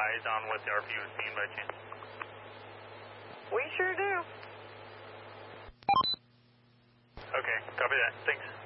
eyes on what the RPU is seeing by chance? We sure do. Okay, copy that. Thanks.